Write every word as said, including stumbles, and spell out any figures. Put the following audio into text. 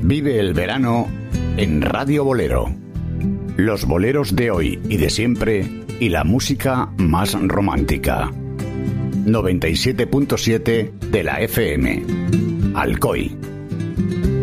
Vive el verano en Radio Bolero. Los boleros de hoy y de siempre y la música más romántica. noventa y siete punto siete de la F M. Alcoy.